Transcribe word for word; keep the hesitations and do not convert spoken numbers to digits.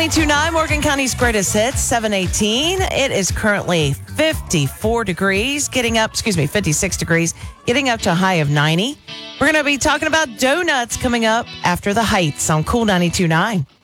ninety-two point nine, Morgan County's greatest hits, seven eighteen. It is currently fifty-four degrees, getting up, excuse me, fifty-six degrees, getting up to a high of ninety. We're going to be talking about donuts coming up after the Heights on Cool ninety-two point nine.